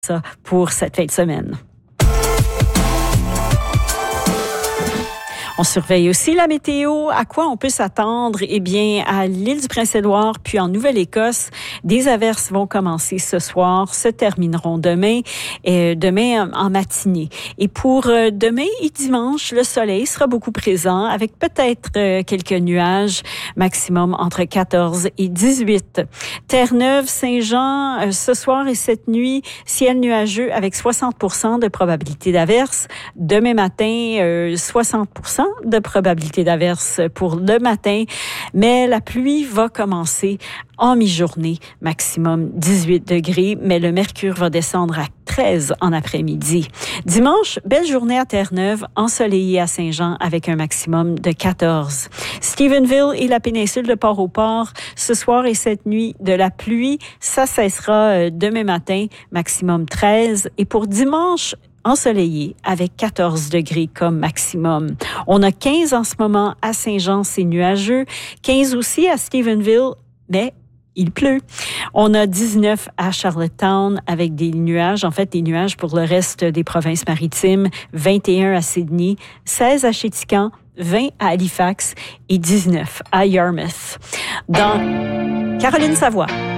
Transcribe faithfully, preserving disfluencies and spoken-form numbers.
ça pour cette fin de semaine. On surveille aussi la météo. À quoi on peut s'attendre? Eh bien, à l'île du Prince-Édouard, puis en Nouvelle-Écosse, des averses vont commencer ce soir, se termineront demain, et demain en matinée. Et pour demain et dimanche, le soleil sera beaucoup présent, avec peut-être quelques nuages, maximum entre quatorze et dix-huit. Terre-Neuve, Saint-Jean, ce soir et cette nuit, ciel nuageux avec soixante pour cent de probabilité d'averse. Demain matin, euh, soixante pour cent de probabilité d'averse pour le matin, mais la pluie va commencer en mi-journée, maximum dix-huit degrés, mais le mercure va descendre à treize en après-midi. Dimanche, belle journée à Terre-Neuve, ensoleillée à Saint-Jean avec un maximum de quatorze. Stephenville et la péninsule de Port-au-Port, ce soir et cette nuit, de la pluie, ça cessera demain matin, maximum treize. Et pour dimanche, ensoleillé avec quatorze degrés comme maximum. On a quinze en ce moment à Saint-Jean, c'est nuageux. quinze aussi à Stephenville, mais il pleut. On a dix-neuf à Charlottetown avec des nuages, en fait des nuages pour le reste des provinces maritimes. vingt et un à Sydney, seize à Chéticamp, vingt à Halifax et dix-neuf à Yarmouth. Dans Caroline Savoie.